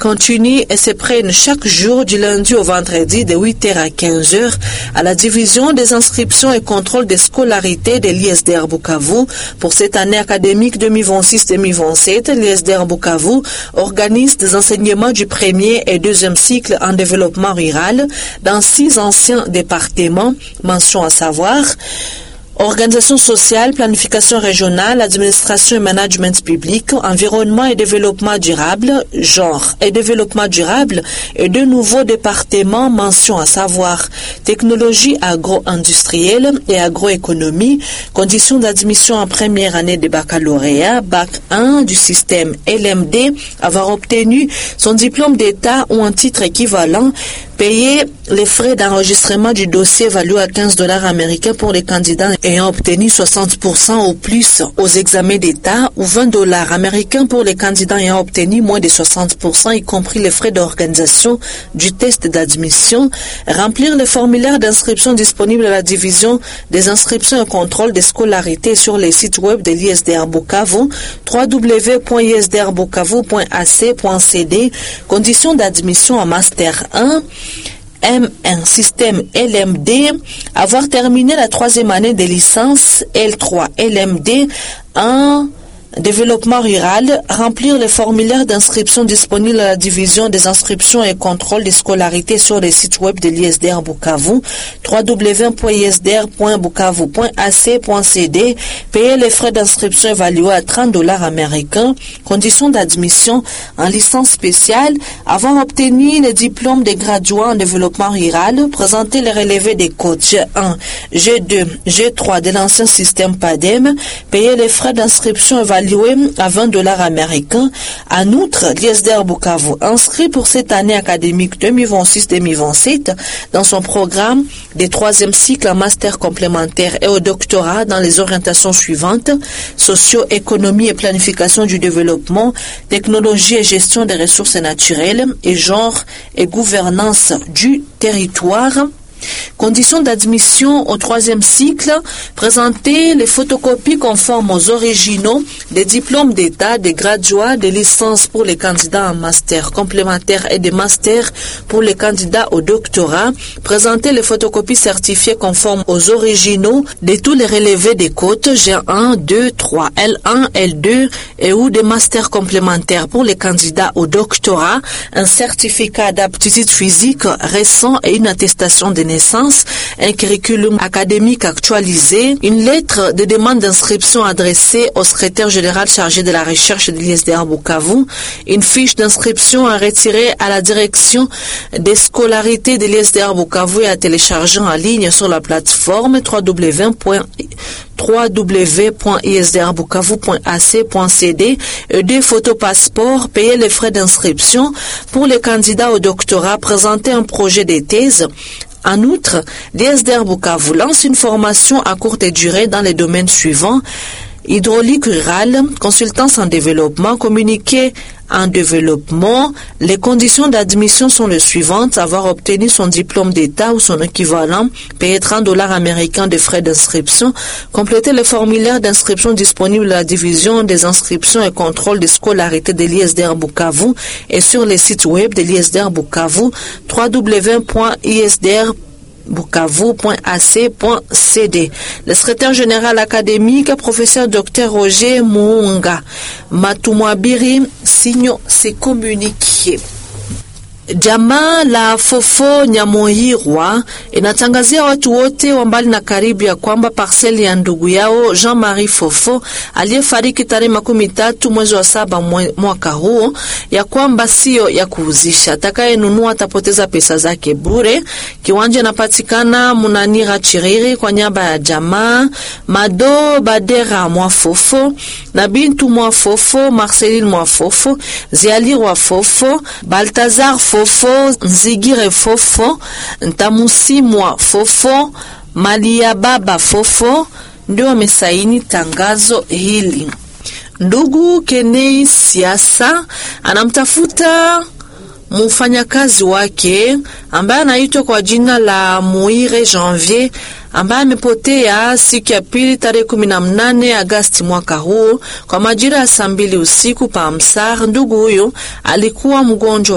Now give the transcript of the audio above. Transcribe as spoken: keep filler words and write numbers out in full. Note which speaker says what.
Speaker 1: continuent et se prennent chaque jour du lundi au vendredi de huit heures à quinze heures à la division des inscriptions et contrôle des scolarités de l'I S D R Bukavu. Pour cette année académique deux mille vingt-six deux mille vingt-sept, l'I S D R Bukavu organise des enseignements du premier et deuxième cycle en développement rural dans six anciens départements, mention à savoir organisation sociale, planification régionale, administration et management public, environnement et développement durable, genre et développement durable, et deux nouveaux départements, mention à savoir technologie agro-industrielle et agroéconomie, conditions d'admission en première année de baccalauréat, bac un du système L M D, avoir obtenu son diplôme d'État ou un titre équivalent, payer les frais d'enregistrement du dossier évalué à quinze dollars américains pour les candidats ayant obtenu soixante pour cent ou plus aux examens d'État ou vingt dollars américains pour les candidats ayant obtenu moins de soixante pour cent, y compris les frais d'organisation du test d'admission, remplir le formulaire d'inscription disponible à la division des inscriptions et contrôle des scolarités sur les sites web de l'I S D R Bukavu, w w w point i s d r bukavu point a c point c d, conditions d'admission en Master un, M un système L M D, avoir terminé la troisième année de licence L trois L M D un développement rural, remplir le formulaire d'inscription disponible à la division des inscriptions et contrôle des scolarités sur les sites web de l'I S D R Bukavu, w w w point i s d r point bukavu point a c point c d, payer les frais d'inscription évalués à trente dollars américains, conditions d'admission en licence spéciale, avoir obtenu le diplôme de graduat en développement rural, présenter les relevés des codes G un, G deux, G trois de l'ancien système P A D E M, payer les frais d'inscription évalués à vingt dollars américains. En outre, l'I S D R Bukavu inscrit pour cette année académique deux mille vingt-six deux mille vingt-sept dans son programme des troisième cycles en master complémentaire et au doctorat dans les orientations suivantes: socio-économie et planification du développement, technologie et gestion des ressources naturelles, et genre et gouvernance du territoire. Conditions d'admission au troisième cycle, présenter les photocopies conformes aux originaux des diplômes d'État, des graduats, des licences pour les candidats en master complémentaire et des masters pour les candidats au doctorat, présenter les photocopies certifiées conformes aux originaux de tous les relevés des cotes G un, deux, trois, L un, L deux et ou des masters complémentaires pour les candidats au doctorat, un certificat d'aptitude physique récent et une attestation de naissance, un curriculum académique actualisé, une lettre de demande d'inscription adressée au secrétaire général chargé de la recherche de l'I S D R Bukavu, une fiche d'inscription à retirer à la direction des scolarités de l'I S D R Bukavu et à télécharger en ligne sur la plateforme w w w point i s d r bukavu point a c point c d, et deux photos passeports, payer les frais d'inscription pour les candidats au doctorat, présenter un projet de thèse. En outre, l'I S D R Bukavu lance une formation à courte durée dans les domaines suivants: hydraulique rurale, consultance en développement, communiqué en développement. Les conditions d'admission sont les suivantes: avoir obtenu son diplôme d'État ou son équivalent, payer trente dollars américains de frais d'inscription, compléter le formulaire d'inscription disponible à la division des inscriptions et contrôle de scolarité de l'I S D R Bukavu et sur les sites web de l'I S D R Bukavu, w w w point i s d r bukavu point a c point c d. Le secrétaire général académique, professeur docteur Roger Muunga Matumwabiri, signe ses communiqués. Jamaa la Fofo Nyamohirwa inatangazia watu wote wa mbali na karibu ya kwamba parceli ya ndugu yao Jean-Marie Fofo aliyefariki tarehe makumi tatu mwezi wa saba mwaka huu ya kwamba sio ya kuuzisha. Atakayenunua atapoteza pesa zake bure. Kiwanja inapatikana Munanira Chiriri kwa niaba ya jamaa Mado Badera Mwafofo na Bintu Mwafofo, Marceline Mwafofo, Zialirwa Fofo, Baltazar Fofo, Fofo, Nzigire Fofo, Ntamusimwa Fofo, Malia Baba Fofo ndio wamesaini tangazo hili. Ndugu Kenei Siasa anamtafuta mfanyakazi wake ambaye anaitwa kwa jina la Muire Janvier ambaye amepotea siku ya pili tarehe kumi na nane Agosti mwaka huu kwa majira ya saa mbili usiku pa Msar. Ndugu huyo alikuwa mgonjwa